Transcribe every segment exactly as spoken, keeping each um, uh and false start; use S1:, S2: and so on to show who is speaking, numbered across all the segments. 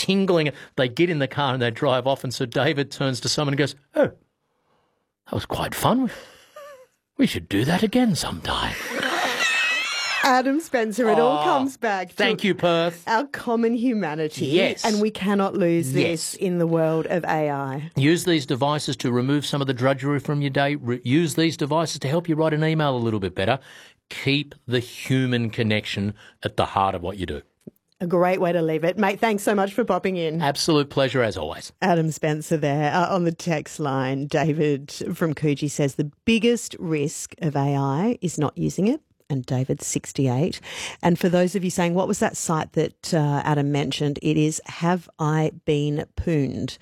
S1: tingling. They get in the car and they drive off, and Sir David turns to someone and goes, "Oh, that was quite fun. We should do that again sometime."
S2: Adam Spencer, it all
S1: Oh,
S2: comes back to
S1: Thank you, Perth.
S2: our common humanity.
S1: Yes.
S2: And we cannot lose
S1: Yes.
S2: this in the world of A I.
S1: Use these devices to remove some of the drudgery from your day. Re- use these devices to help you write an email a little bit better. Keep the human connection at the heart of what you do.
S2: A great way to leave it. Mate, thanks so much for popping in.
S1: Absolute pleasure as always.
S2: Adam Spencer there uh, on the text line. David from Coogee says the biggest risk of A I is not using it. And David's sixty-eight. And for those of you saying, what was that site that uh, Adam mentioned? It is Have I Been Pooned?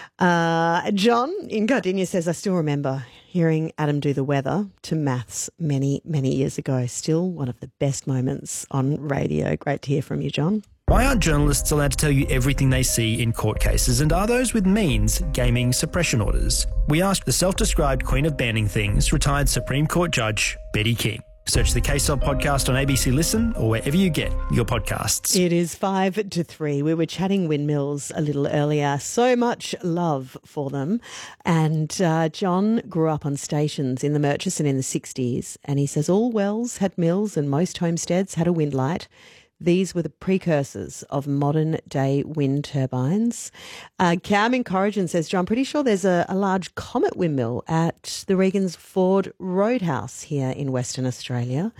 S2: Uh, John in Gardenia says, I still remember hearing Adam do the weather to maths many, many years ago. Still one of the best moments on radio. Great to hear from you, John.
S3: Why aren't journalists allowed to tell you everything they see in court cases, and are those with means gaming suppression orders? We asked the self-described queen of banning things, retired Supreme Court Judge Betty King. Search the Case Of podcast on A B C Listen or wherever you get your podcasts.
S2: It is five to three. We were chatting windmills a little earlier. So much love for them. And uh, John grew up on stations in the Murchison in the sixties. And he says all wells had mills and most homesteads had a wind light. These were the precursors of modern-day wind turbines. Uh, Cam in Corrigan says, John, I'm pretty sure there's a, a large Comet windmill at the Regans Ford Roadhouse here in Western Australia.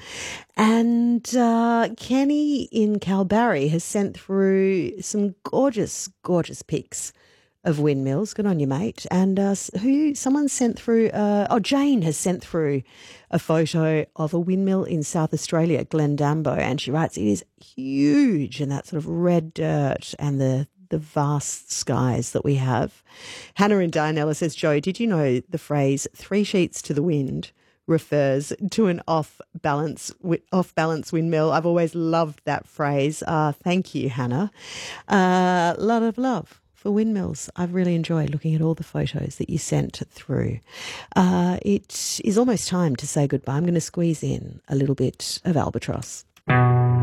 S2: And uh, Kenny in Kalbarri has sent through some gorgeous, gorgeous pics of windmills. Good on you, mate. And uh, who? Someone sent through, uh, oh, Jane has sent through a photo of a windmill in South Australia, Glendambo, and she writes, it is huge, and that sort of red dirt and the the vast skies that we have. Hannah in Dianella says, Joe, did you know the phrase three sheets to the wind refers to an off-balance off-balance windmill? I've always loved that phrase. Uh, thank you, Hannah. A uh, lot of love for windmills. I've really enjoyed looking at all the photos that you sent through. Uh, it is almost time to say goodbye. I'm going to squeeze in a little bit of Albatross.